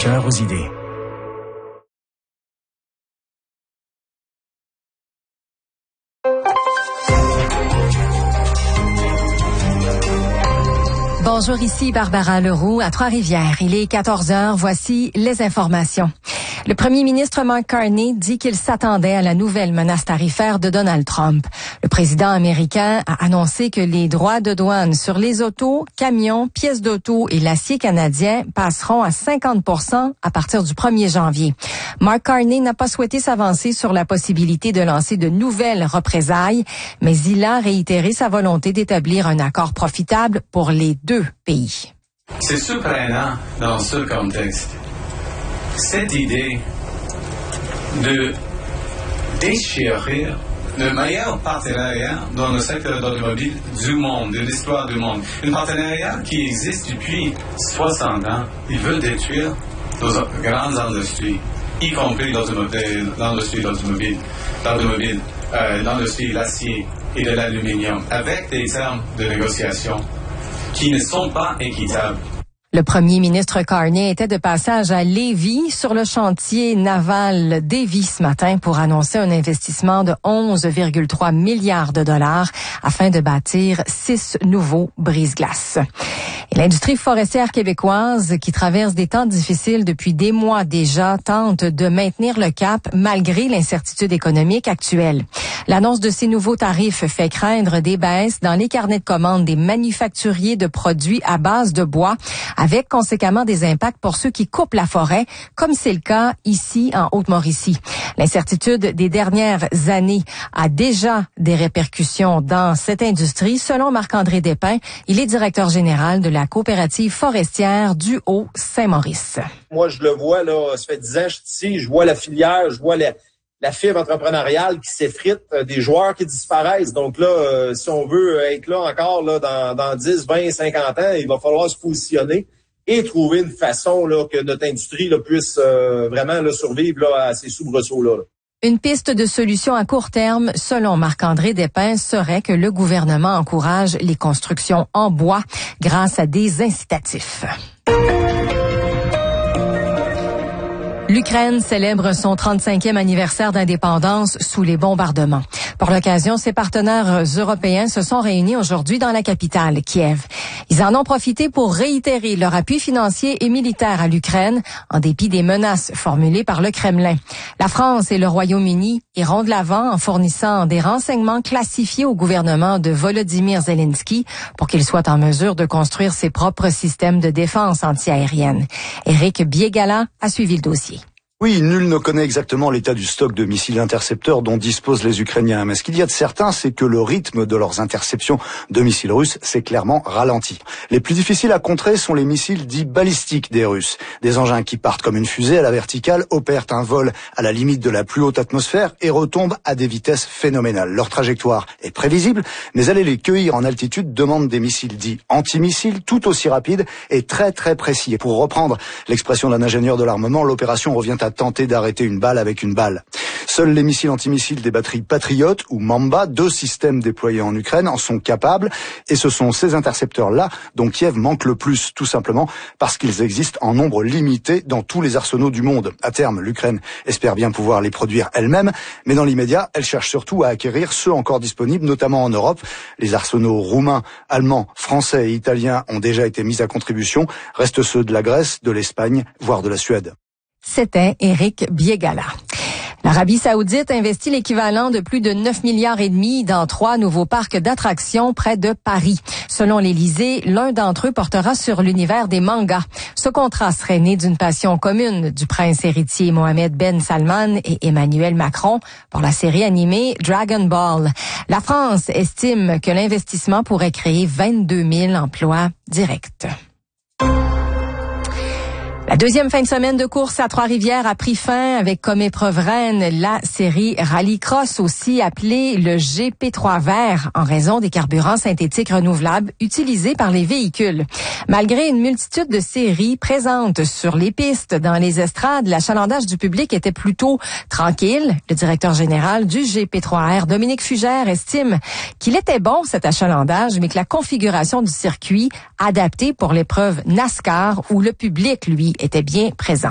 chercheurs aux idées. Bonjour, ici Barbara Leroux à Trois-Rivières. Il est 14h, voici les informations. Le premier ministre Mark Carney dit qu'il s'attendait à la nouvelle menace tarifaire de Donald Trump. Le président américain a annoncé que les droits de douane sur les autos, camions, pièces d'auto et l'acier canadien passeront à 50% à partir du 1er janvier. Mark Carney n'a pas souhaité s'avancer sur la possibilité de lancer de nouvelles représailles, mais il a réitéré sa volonté d'établir un accord profitable pour les deux pays. C'est surprenant dans ce contexte. Cette idée de déchirer le meilleur partenariat dans le secteur automobile du monde, de l'histoire du monde. Un partenariat qui existe depuis 60 ans. Ils veulent détruire nos grandes industries, y compris l'industrie automobile, l'industrie de l'acier et de l'aluminium, avec des termes de négociation qui ne sont pas équitables. Le premier ministre Carney était de passage à Lévis sur le chantier naval Davie ce matin pour annoncer un investissement de 11,3 milliards de dollars afin de bâtir 6 nouveaux brise-glaces. Et l'industrie forestière québécoise, qui traverse des temps difficiles depuis des mois déjà, tente de maintenir le cap malgré l'incertitude économique actuelle. L'annonce de ces nouveaux tarifs fait craindre des baisses dans les carnets de commandes des manufacturiers de produits à base de bois, avec conséquemment des impacts pour ceux qui coupent la forêt, comme c'est le cas ici en Haute-Mauricie. L'incertitude des dernières années a déjà des répercussions dans cette industrie, selon Marc-André Despins. Il est directeur général de la coopérative forestière du Haut-Saint-Maurice. Moi, je le vois, là, ça fait 10 ans que je suis ici, je vois la filière, je vois la fibre entrepreneuriale qui s'effrite, des joueurs qui disparaissent. Donc là, si on veut être là encore là dans 10, 20, 50 ans, il va falloir se positionner et trouver une façon là que notre industrie là, puisse vraiment là, survivre là, à ces soubresauts-là. Une piste de solution à court terme, selon Marc-André Despins, serait que le gouvernement encourage les constructions en bois grâce à des incitatifs. L'Ukraine célèbre son 35e anniversaire d'indépendance sous les bombardements. Pour l'occasion, ses partenaires européens se sont réunis aujourd'hui dans la capitale, Kiev. Ils en ont profité pour réitérer leur appui financier et militaire à l'Ukraine, en dépit des menaces formulées par le Kremlin. La France et le Royaume-Uni iront de l'avant en fournissant des renseignements classifiés au gouvernement de Volodymyr Zelensky pour qu'il soit en mesure de construire ses propres systèmes de défense antiaérienne. Éric Biégala a suivi le dossier. Oui, nul ne connaît exactement l'état du stock de missiles intercepteurs dont disposent les Ukrainiens. Mais ce qu'il y a de certain, c'est que le rythme de leurs interceptions de missiles russes s'est clairement ralenti. Les plus difficiles à contrer sont les missiles dits balistiques des Russes. Des engins qui partent comme une fusée à la verticale, opèrent un vol à la limite de la plus haute atmosphère et retombent à des vitesses phénoménales. Leur trajectoire est prévisible, mais aller les cueillir en altitude demande des missiles dits antimissiles tout aussi rapides et très très précis. Et pour reprendre l'expression d'un ingénieur de l'armement, l'opération revient à tenter d'arrêter une balle avec une balle. Seuls les missiles antimissiles des batteries Patriot ou Mamba, 2 systèmes déployés en Ukraine, en sont capables. Et ce sont ces intercepteurs-là dont Kiev manque le plus, tout simplement parce qu'ils existent en nombre limité dans tous les arsenaux du monde. À terme, l'Ukraine espère bien pouvoir les produire elle-même, mais dans l'immédiat, elle cherche surtout à acquérir ceux encore disponibles, notamment en Europe. Les arsenaux roumains, allemands, français et italiens ont déjà été mis à contribution. Restent ceux de la Grèce, de l'Espagne, voire de la Suède. C'était Éric Biégala. L'Arabie saoudite investit l'équivalent de plus de 9 milliards et demi dans 3 nouveaux parcs d'attractions près de Paris. Selon l'Élysée, l'un d'entre eux portera sur l'univers des mangas. Ce contrat serait né d'une passion commune du prince héritier Mohammed Ben Salman et Emmanuel Macron pour la série animée Dragon Ball. La France estime que l'investissement pourrait créer 22 000 emplois directs. La deuxième fin de semaine de course à Trois-Rivières a pris fin avec comme épreuve reine la série Rallycross, aussi appelée le GP3 vert, en raison des carburants synthétiques renouvelables utilisés par les véhicules. Malgré une multitude de séries présentes sur les pistes, dans les estrades, l'achalandage du public était plutôt tranquille. Le directeur général du GP3R, Dominique Fugère, estime qu'il était bon cet achalandage, mais que la configuration du circuit adaptée pour l'épreuve NASCAR, où le public, lui, était bien présent.